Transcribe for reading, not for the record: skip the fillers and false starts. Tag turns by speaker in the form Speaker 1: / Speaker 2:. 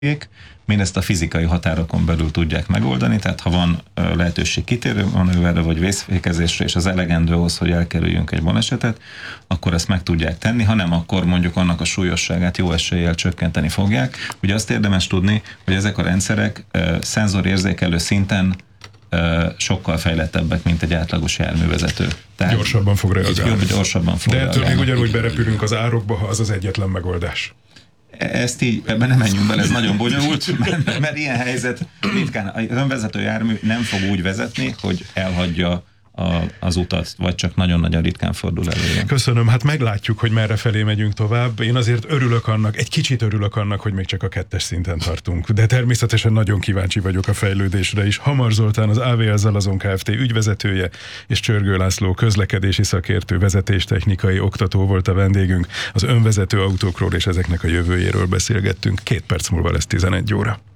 Speaker 1: mindezt a fizikai határokon belül tudják megoldani, tehát ha van lehetőség kitérő manőverre vagy vészfékezésre, és az elegendő ahhoz, hogy elkerüljünk egy balesetet, akkor ezt meg tudják tenni, ha nem, akkor mondjuk annak a súlyosságát jó eséllyel csökkenteni fogják. Ugye azt érdemes tudni, hogy ezek a rendszerek szenzorérzékelő szinten sokkal fejlettebbek, mint egy átlagos járművezető. Tehát
Speaker 2: gyorsabban fog reagálni.
Speaker 1: Gyorsabban fog
Speaker 2: De ettől
Speaker 1: reagálni.
Speaker 2: még ugyanúgy berepülünk az árokba, ha az az egyetlen megoldás.
Speaker 1: Ezt így, ebben nem menjünk bele, ez nagyon bonyolult, mert ilyen helyzet ritkán, az önvezető jármű nem fog úgy vezetni, hogy elhagyja az utat, vagy csak nagyon-nagyon ritkán fordul elő.
Speaker 2: Köszönöm, hát meglátjuk, hogy merre felé megyünk tovább. Én azért örülök annak, egy kicsit örülök annak, hogy még csak a 2-es szinten tartunk, de természetesen nagyon kíváncsi vagyok a fejlődésre is. Hamar Zoltán, az AVL Zalazon Kft. Ügyvezetője, és Csörgő László közlekedési szakértő, vezetéstechnikai oktató volt a vendégünk. Az önvezető autókról és ezeknek a jövőjéről beszélgettünk. 2 perc múlva lesz 11 óra.